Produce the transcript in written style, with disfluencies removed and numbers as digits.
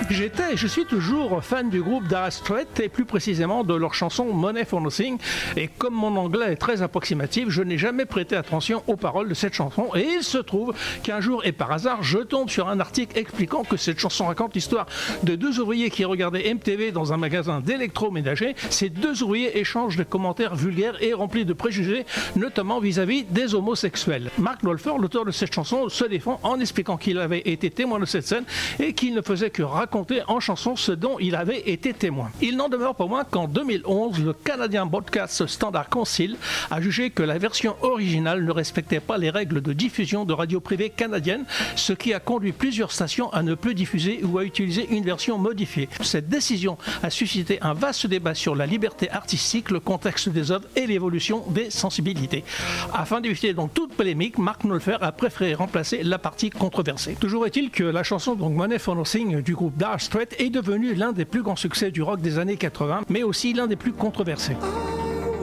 J'étais et je suis toujours fan du groupe Dire Straits et plus précisément de leur chanson Money for Nothing. Et comme mon anglais est très approximatif, je n'ai jamais prêté attention aux paroles de cette chanson. Et il se trouve qu'un jour et par hasard, je tombe sur un article expliquant que cette chanson raconte l'histoire de deux ouvriers qui regardaient MTV dans un magasin d'électroménager. Ces deux ouvriers échangent des commentaires vulgaires et remplis de préjugés, notamment vis-à-vis des homosexuels. Mark Knopfler, l'auteur de cette chanson, se défend en expliquant qu'il avait été témoin de cette scène et qu'il ne faisait que raconter en chanson ce dont il avait été témoin. Il n'en demeure pas moins qu'en 2011, le Canadian Broadcast Standard Council a jugé que la version originale ne respectait pas les règles de diffusion de radio privée canadienne, ce qui a conduit plusieurs stations à ne plus diffuser ou à utiliser une version modifiée. Cette décision a suscité un vaste débat sur la liberté artistique, le contexte des œuvres et l'évolution des sensibilités. Afin d'éviter donc toute polémique, Mark Knopfler a préféré remplacer la partie controversée. Toujours est-il que la chanson Money for Nothing du groupe Dire Straits est devenue l'un des plus grands succès du rock des années 80, mais aussi l'un des plus controversés.